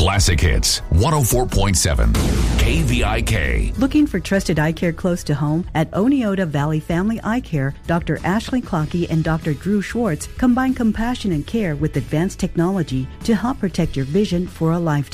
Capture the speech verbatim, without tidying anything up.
Classic Hits one oh four point seven K V I K. Looking for trusted eye care close to home? At Oneota Valley Family Eye Care, Doctor Ashley Clockey and Doctor Drew Schwartz combine compassion and care with advanced technology to help protect your vision for a lifetime.